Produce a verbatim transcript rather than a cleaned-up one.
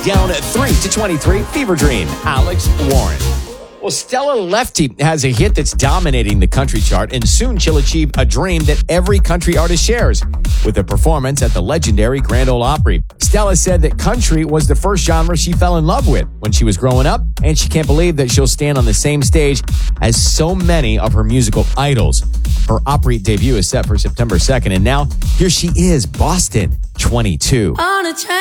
Down three to twenty-three, Fever Dream, Alex Warren. Well, Stella Lefty has a hit that's dominating the country chart, and soon she'll achieve a dream that every country artist shares with a performance at the legendary Grand Ole Opry. Stella said that country was the first genre she fell in love with when she was growing up, and she can't believe that she'll stand on the same stage as so many of her musical idols. Her Opry debut is set for September second, and now here she is, Boston twenty-two. On a train.